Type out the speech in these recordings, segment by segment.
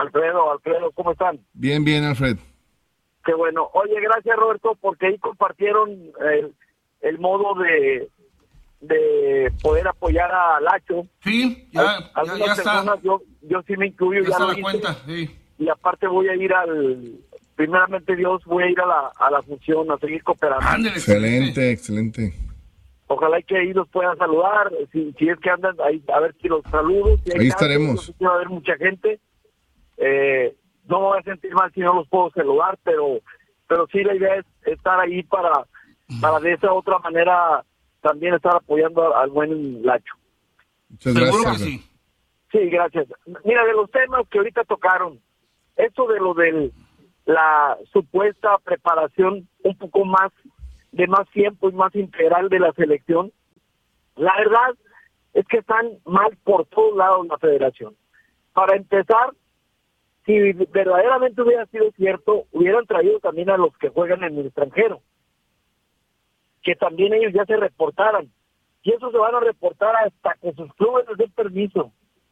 Alfredo, ¿cómo están? Bien, Alfred. Qué bueno. Oye, gracias, Roberto, porque ahí compartieron el modo de poder apoyar a Lacho. Sí, ya está. Yo sí me incluyo. Ya está la cuenta, sí. Y aparte voy a ir primeramente Dios, voy a ir a la función, a seguir cooperando. Ándale, excelente. Ojalá que ahí los puedan saludar, si es que andan ahí, a ver si los saludo. Si ahí estaremos. Va a haber mucha gente. No me voy a sentir mal si no los puedo saludar, pero sí la idea es estar ahí para de esa otra manera también estar apoyando al buen Lacho. Muchas gracias. Seguro que sí. Sí, gracias. Mira, de los temas que ahorita tocaron, eso de lo de la supuesta preparación un poco más de más tiempo y más integral de la selección, la verdad es que están mal por todos lados la federación. Para empezar, si verdaderamente hubiera sido cierto, hubieran traído también a los que juegan en el extranjero, que también ellos ya se reportaran, y eso se van a reportar hasta que sus clubes les den permiso,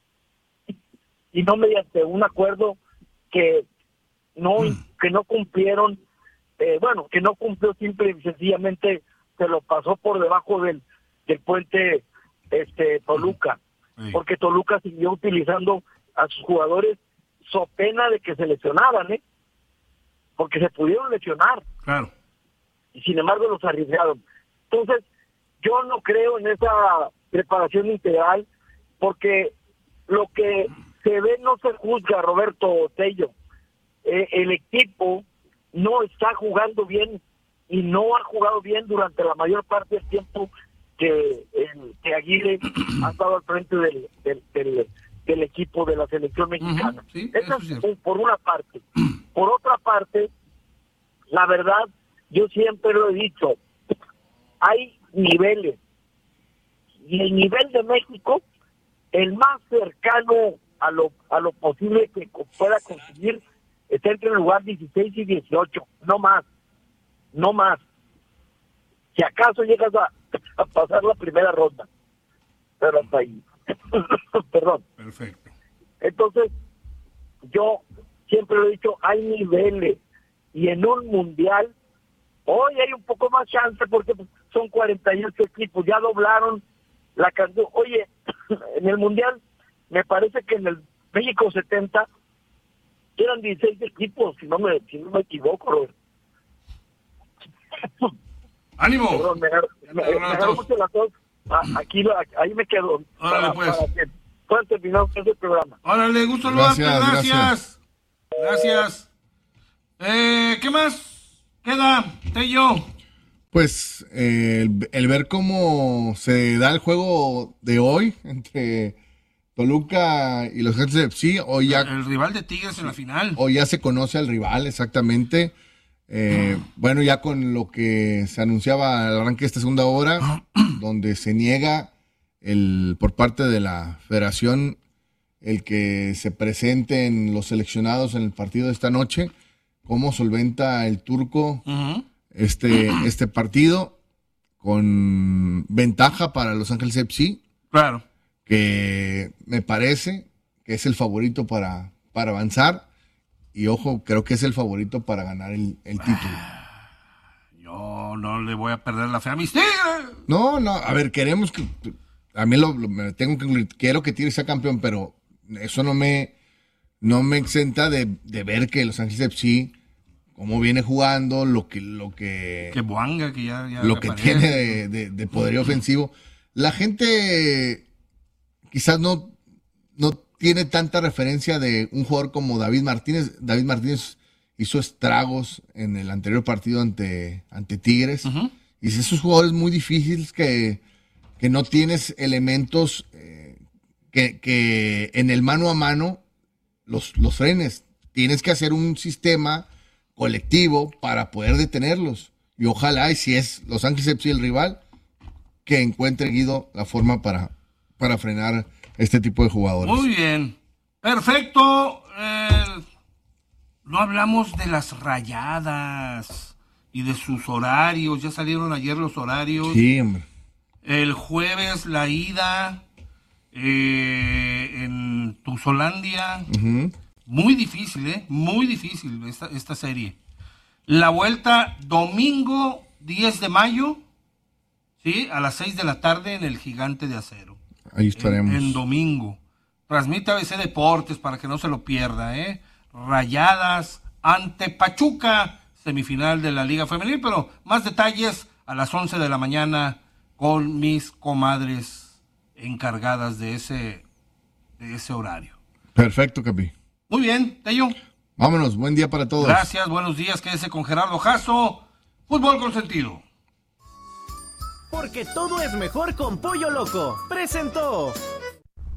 y no mediante un acuerdo que no cumplieron, que no cumplió, simple y sencillamente se lo pasó por debajo del puente Toluca, porque Toluca siguió utilizando a sus jugadores so pena de que se lesionaban, porque se pudieron lesionar. Claro. Y sin embargo los arriesgaron. Entonces, yo no creo en esa preparación integral, porque lo que se ve no se juzga, Roberto Tello. El equipo no está jugando bien y no ha jugado bien durante la mayor parte del tiempo que Aguirre ha estado al frente del equipo de la selección mexicana. Uh-huh, sí, eso es por una parte. Por otra parte, la verdad, yo siempre lo he dicho, hay niveles, y el nivel de México, el más cercano a lo posible que pueda conseguir, está entre el lugar 16 y 18, no más. Si acaso llegas a pasar la primera ronda, pero hasta ahí. Perdón. Perfecto. Entonces, yo siempre lo he dicho, hay niveles, y en un mundial hoy hay un poco más chance porque son 48 equipos, ya doblaron la cantidad. Oye, en el mundial me parece que en el México 70 eran 16 equipos, si no me equivoco, Robert. ¡Ánimo! Perdón, me agarró mucho la tos. Ahí me quedo. Órale, pues. Para que puedan terminar ese programa. Órale, gusto saludarte, gracias. ¿Qué más queda, Tello? Pues el ver cómo se da el juego de hoy entre Toluca y los Ángeles FC, hoy ya... El rival de Tigres en la final. Hoy ya se conoce al rival, exactamente. Bueno, ya con lo que se anunciaba al arranque de esta segunda hora, donde se niega por parte de la federación el que se presenten los seleccionados en el partido de esta noche, cómo solventa el turco este partido con ventaja para Los Ángeles FC. Claro. Que me parece que es el favorito para avanzar. Y ojo, creo que es el favorito para ganar el título. Yo no le voy a perder la fe a mis Tigres. No, a ver, queremos que... A mí quiero que Tigres sea campeón, pero eso no me exenta de ver que Los Ángeles FC, cómo viene jugando, lo que Buanga, que ya lo que tiene de poderío ofensivo. La gente quizás no tiene tanta referencia de un jugador como David Martínez. David Martínez hizo estragos en el anterior partido ante Tigres. Uh-huh. Y es esos jugadores muy difíciles que no tienes elementos que en el mano a mano los frenes. Tienes que hacer un sistema colectivo para poder detenerlos. Y ojalá, y si es Los Ángeles FC el rival, que encuentre Guido la forma para frenar este tipo de jugadores. Muy bien, perfecto. No hablamos de las Rayadas y de sus horarios. Ya salieron ayer los horarios. Sí, hombre. El jueves la ida en Tuzolandia. Uh-huh. Muy difícil, muy difícil esta serie. La vuelta domingo 10 de mayo, ¿sí? A las 6 de la tarde en el Gigante de Acero. Ahí estaremos. En domingo. Transmite ABC Deportes para que no se lo pierda, Rayadas ante Pachuca, semifinal de la Liga Femenil, pero más detalles a las 11 de la mañana con mis comadres encargadas de ese horario. Perfecto, Capi. Muy bien, Tello. Vámonos, buen día para todos. Gracias, buenos días, quédese con Gerardo Jasso. Fútbol con sentido. Porque todo es mejor con Pollo Loco. Presentó.